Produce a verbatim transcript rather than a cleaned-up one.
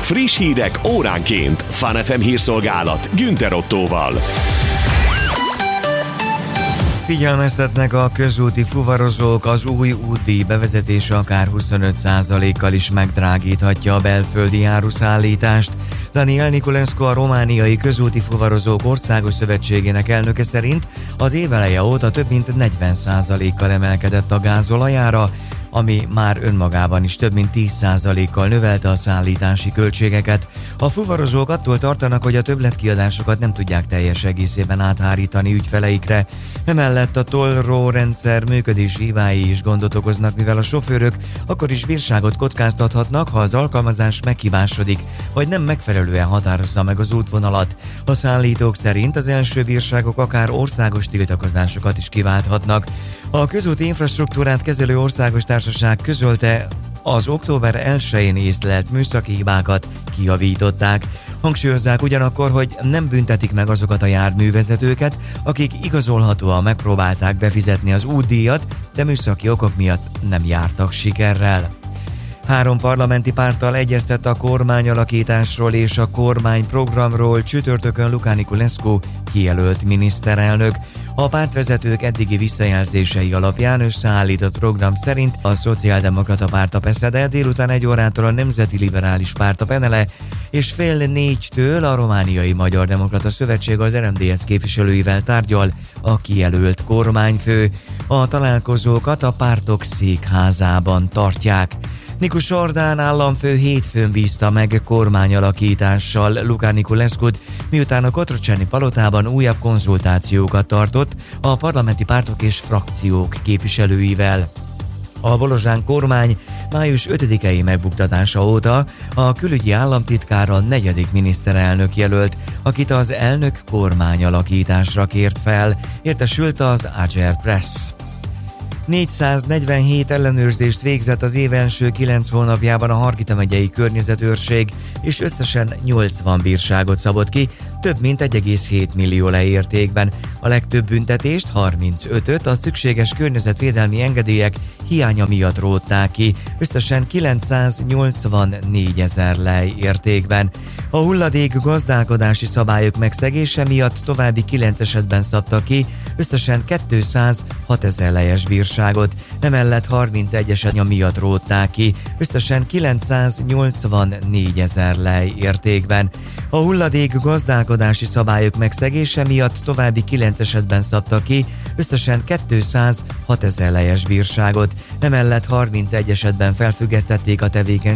Friss hírek óránként. Fun ef em hírszolgálat Günther Ottóval. Figyelmeztetnek a közúti fuvarozók, az új útdíj bevezetése akár huszonöt százalékkal is megdrágíthatja a belföldi áruszállítást. Daniel Niculescu, a romániai közúti fuvarozók országos szövetségének elnöke szerint az év eleje óta több mint negyven százalékkal emelkedett a gázolajára, ami már önmagában is több mint tíz százalékkal növelte a szállítási költségeket. A fuvarozók attól tartanak, hogy a többletkiadásokat nem tudják teljes egészében áthárítani ügyfeleikre. Emellett a tollró rendszer működési hibái is gondot okoznak, mivel a sofőrök akkor is bírságot kockáztathatnak, ha az alkalmazás meghibásodik, vagy nem megfelelően határozza meg az útvonalat. A szállítók szerint az első bírságok akár országos tiltakozásokat is kiválthatnak. A közúti infrastruktúrát kezelő országos társaság közölte, az október elsején észlelt műszaki hibákat kijavították. Hangsúlyozzák ugyanakkor, hogy nem büntetik meg azokat a járművezetőket, akik igazolhatóan megpróbálták befizetni az útdíjat, de műszaki okok miatt nem jártak sikerrel. Három parlamenti párttal egyeztett a kormányalakításról és a kormányprogramról csütörtökön Luca Niculescu kijelölt miniszterelnök. A pártvezetők eddigi visszajelzései alapján összeállított program szerint a Szociáldemokrata Párt a PESZEDE, délután egy órától a Nemzeti Liberális Párt a PENELE, és fél négytől a Romániai Magyar Demokrata Szövetség az er em dé es képviselőivel tárgyal a kijelölt kormányfő. A találkozókat a pártok székházában tartják. Nikus Ordán államfő hétfőn bízta meg kormányalakítással Luca Niculescut, miután a Cotroceni palotában újabb konzultációkat tartott a parlamenti pártok és frakciók képviselőivel. A Bolozsán kormány május ötödikei megbuktatása óta a külügyi államtitkár a negyedik miniszterelnök jelölt, akit az elnök kormányalakításra kért fel, értesült az Ager Press. négyszáznegyvenhét ellenőrzést végzett az év első kilenc hónapjában a Hargita megyei környezetőrség, és összesen nyolcvan bírságot szabott ki, több mint egy egész hét millió leértékben. A legtöbb büntetést, harmincötöt a szükséges környezetvédelmi engedélyek hiánya miatt rótták ki, összesen kilencszáznyolcvannégy ezer lej értékben. A hulladék gazdálkodási szabályok megszegése miatt további kilenc esetben szabtak ki, összesen kétszázhat ezer lejes bírságot, emellett harmincegy eset miatt rótták ki, összesen kilencszáznyolcvannégy ezer lej értékben. A hulladék gazdálkodási szabályok megszegése miatt további kilenc esetben szabtak ki, összesen kétszázhat ezer lejes bírságot, emellett harmincegy esetben felfüggesztették a tevékenységet,